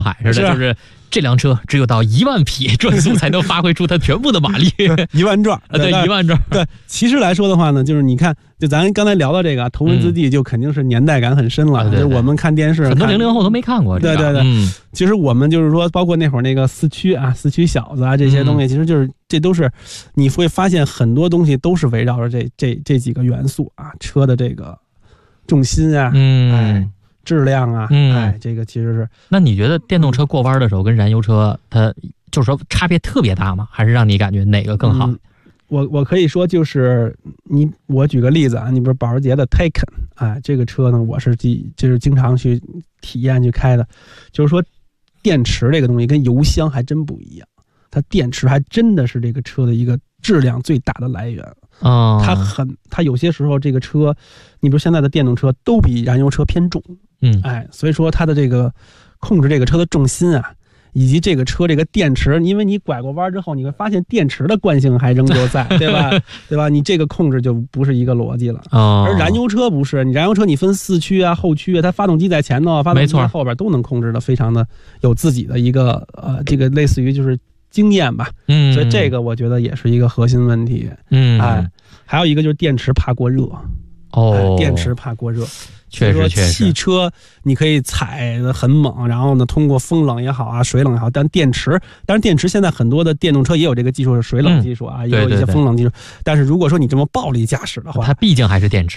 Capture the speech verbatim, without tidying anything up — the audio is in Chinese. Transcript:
海似的， 是就是这辆车只有到一万匹转速才能发挥出它全部的马力， 一万转， 啊，对，一万转。 对，其实来说的话呢，就是你看，就咱刚才聊到这个头文字 D， 就肯定是年代感很深了。 嗯、对对对， 就是我们看电视， 很多零零后都没看过、这个。 对对对， 嗯， 其实我们就是说，包括那会儿那个四驱啊、四驱小子啊这些东西，嗯、其实就是这都是你会发现很多东西都是围绕着这这这几个元素啊，车的这个重心啊， 嗯。 哎质量啊， 嗯， 哎，这个其实是。 那你觉得电动车过弯的时候跟燃油车它就是说差别特别大吗？还是让你感觉哪个更好？ 嗯、我我可以说就是你，我举个例子啊，你比如保时捷的 Taycan， 哎，这个车呢，我是就是经常去体验去开的，就是说电池这个东西跟油箱还真不一样，它电池还真的是这个车的一个质量最大的来源。 哦， 它很，它有些时候这个车，你比如现在的电动车都比燃油车偏重， 嗯， 哎，所以说它的这个控制这个车的重心啊，以及这个车这个电池，因为你拐过弯之后，你会发现电池的惯性还仍旧在，对吧？对吧？你这个控制就不是一个逻辑了。 哦， 而燃油车不是，你燃油车你分四驱啊、后驱啊，它发动机在前头，发动机在后边都能控制的非常的有自己的一个呃，这个类似于就是。经验吧， 嗯， 所以这个我觉得也是一个核心问题， 嗯， 哎，还有一个就是电池怕过热， 哦， 哎、电池怕过热， 确实确实， 汽车你可以踩得很猛，然后呢，通过风冷也好啊，水冷也好，但电池，当然电池现在很多的电动车也有这个技术，是水冷技术啊， 嗯、 也有一些风冷技术， 对对对， 但是如果说你这么暴力驾驶的话， 它毕竟还是电池。